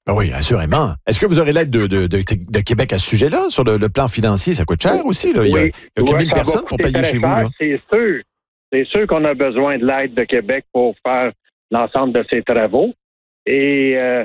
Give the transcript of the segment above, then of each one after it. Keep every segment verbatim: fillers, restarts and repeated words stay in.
Ben oui, assurément. Est-ce que vous aurez l'aide de, de, de, de Québec à ce sujet-là, sur le, le plan financier? Ça coûte cher aussi, là. Il y a, Oui. il y a Ouais, mille personnes pour payer chez vous, là. C'est sûr. C'est sûr qu'on a besoin de l'aide de Québec pour faire l'ensemble de ces travaux. Et euh,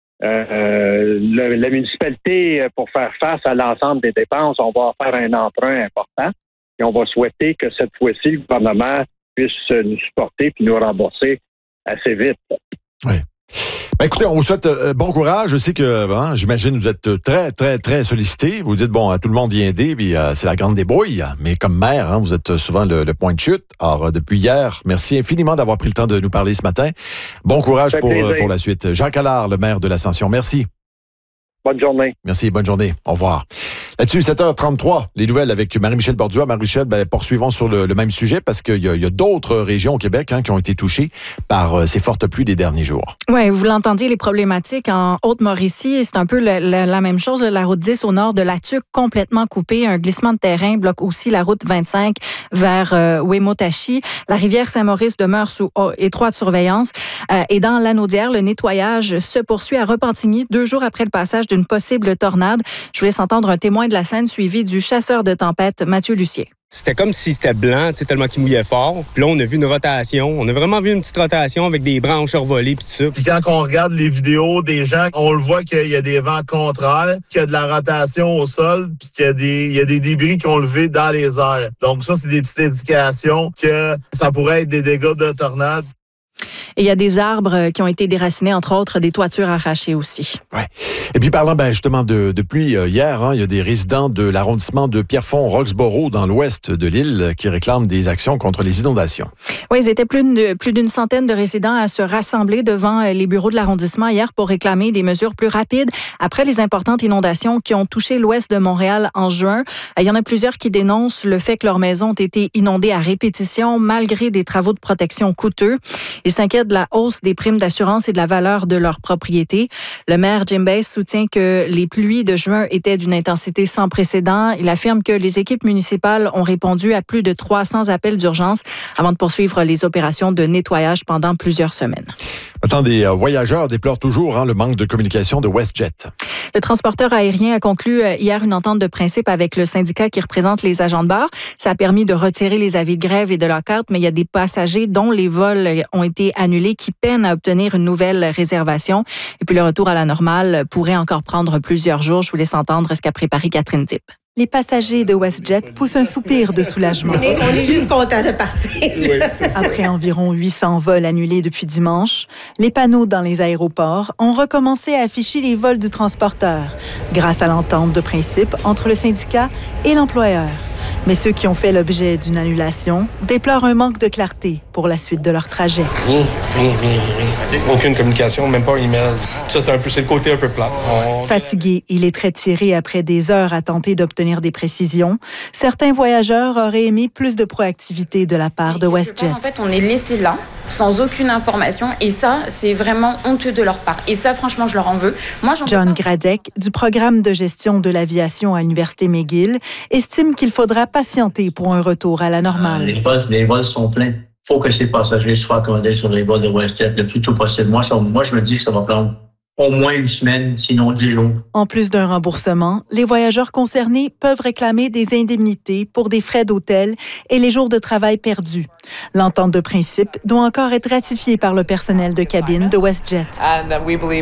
euh, le, la municipalité, pour faire face à l'ensemble des dépenses, on va faire un emprunt important. Et on va souhaiter que cette fois-ci, le gouvernement puisse nous supporter puis nous rembourser assez vite. Oui. Ben écoutez, on vous souhaite euh, bon courage. Je sais que, hein, j'imagine, vous êtes très, très, très sollicité. Vous dites, bon, à tout le monde d'y aider, puis euh, c'est la grande débrouille. Mais comme maire, hein, vous êtes souvent le, le point de chute. Alors, euh, depuis hier, merci infiniment d'avoir pris le temps de nous parler ce matin. Bon courage pour, euh, pour la suite. Jacques Allard, le maire de l'Ascension, merci. Bonne journée. Merci, bonne journée. Au revoir. Là-dessus, sept heures trente-trois, les nouvelles avec Marie-Michel Bordua. Marie-Michel, ben, poursuivons sur le, le même sujet parce qu'il y a, il y a d'autres régions au Québec hein, qui ont été touchées par euh, ces fortes pluies des derniers jours. Oui, vous l'entendiez, les problématiques en Haute-Mauricie, c'est un peu le, le, la même chose. La route dix au nord de la Tuque, complètement coupée. Un glissement de terrain bloque aussi la route vingt-cinq vers euh, Wemotachi. La rivière Saint-Maurice demeure sous oh, étroite surveillance. Euh, et dans l'Anaudière, le nettoyage se poursuit à Repentigny, deux jours après le passage d'une possible tornade. Je vous laisse entendre un témoin de la scène suivi du chasseur de tempête, Mathieu Lucier. C'était comme si c'était blanc, tu sais, tellement qu'il mouillait fort. Puis là, on a vu une rotation. On a vraiment vu une petite rotation avec des branches revolées puis tout ça. Puis quand on regarde les vidéos des gens, on le voit qu'il y a des vents contraires, qu'il y a de la rotation au sol, puis qu'il y a des, il y a des débris qui ont levé dans les airs. Donc ça, c'est des petites indications que ça pourrait être des dégâts de tornade. Et il y a des arbres qui ont été déracinés, entre autres, des toitures arrachées aussi. Ouais. Et puis parlant ben, justement de, de pluie, euh, hier, hein, il y a des résidents de l'arrondissement de Pierrefonds-Roxborough dans l'ouest de l'île qui réclament des actions contre les inondations. Oui, ils étaient plus, de, plus d'une centaine de résidents à se rassembler devant les bureaux de l'arrondissement hier pour réclamer des mesures plus rapides après les importantes inondations qui ont touché l'ouest de Montréal en juin. Il y en a plusieurs qui dénoncent le fait que leurs maisons ont été inondées à répétition malgré des travaux de protection coûteux. Ils s'inquiètent de la hausse des primes d'assurance et de la valeur de leur propriété. Le maire Jim Bass soutient que les pluies de juin étaient d'une intensité sans précédent. Il affirme que les équipes municipales ont répondu à plus de trois cents appels d'urgence avant de poursuivre les opérations de nettoyage pendant plusieurs semaines. Maintenant, des voyageurs déplorent toujours hein, le manque de communication de WestJet. Le transporteur aérien a conclu hier une entente de principe avec le syndicat qui représente les agents de bord. Ça a permis de retirer les avis de grève et de leur carte, mais il y a des passagers dont les vols ont été annulés qui peinent à obtenir une nouvelle réservation. Et puis le retour à la normale pourrait encore prendre plusieurs jours. Je vous laisse entendre ce qu'a préparé Catherine Dipp. Les passagers de WestJet poussent un soupir de soulagement. On est, on est juste contents de partir. Oui, c'est ça. Après environ huit cents vols annulés depuis dimanche, les panneaux dans les aéroports ont recommencé à afficher les vols du transporteur, grâce à l'entente de principe entre le syndicat et l'employeur. Mais ceux qui ont fait l'objet d'une annulation déplorent un manque de clarté pour la suite de leur trajet. Rien, rien, rien, rien. Aucune communication, même pas un email. Ça, c'est un peu, c'est le côté un peu plat. On... Fatigué, il est très tiré après des heures à tenter d'obtenir des précisions. Certains voyageurs auraient aimé plus de proactivité de la part de WestJet. En fait, on est laissé là, sans aucune information, et ça, c'est vraiment honteux de leur part. Et ça, franchement, je leur en veux. Moi, j'en John Gradec, du programme de gestion de l'aviation à l'Université McGill, estime qu'il faudra patienter pour un retour à la normale. Euh, les, vols, les vols sont pleins. Il faut que ces passagers soient accommodés sur les vols de WestJet le plus tôt possible. Moi, ça, moi, je me dis que ça va prendre au moins une semaine, sinon dix jours. En plus d'un remboursement, les voyageurs concernés peuvent réclamer des indemnités pour des frais d'hôtel et les jours de travail perdus. L'entente de principe doit encore être ratifiée par le personnel de cabine de WestJet. La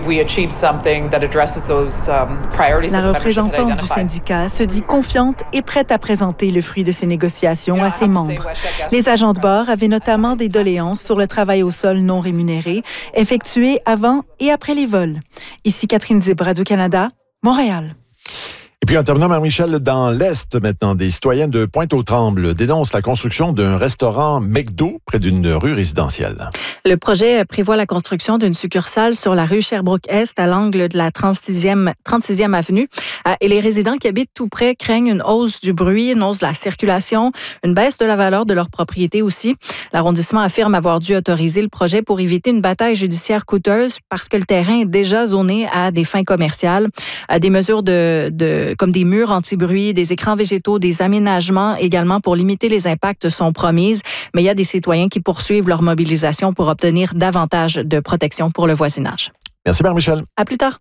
représentante du syndicat se dit confiante et prête à présenter le fruit de ses négociations à ses membres. Les agents de bord avaient notamment des doléances sur le travail au sol non rémunéré, effectué avant et après les vols. Ici Catherine Dibb, Radio-Canada, Montréal. Et puis en terminant, Marie-Michel, dans l'Est maintenant, des citoyens de Pointe-aux-Trembles dénoncent la construction d'un restaurant McDo près d'une rue résidentielle. Le projet prévoit la construction d'une succursale sur la rue Sherbrooke-Est à l'angle de la trente-sixième, trente-sixième avenue. Et les résidents qui habitent tout près craignent une hausse du bruit, une hausse de la circulation, une baisse de la valeur de leur propriété aussi. L'arrondissement affirme avoir dû autoriser le projet pour éviter une bataille judiciaire coûteuse parce que le terrain est déjà zoné à des fins commerciales. Des mesures de, de comme des murs anti-bruit, des écrans végétaux, des aménagements également pour limiter les impacts sont promises. Mais il y a des citoyens qui poursuivent leur mobilisation pour obtenir davantage de protection pour le voisinage. Merci, Marie-Michel. À plus tard.